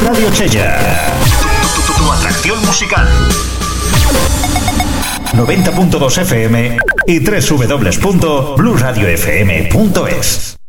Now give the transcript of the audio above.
Radio Chella. Tu atracción musical. 90.2 FM y www.bluesradiofm.es.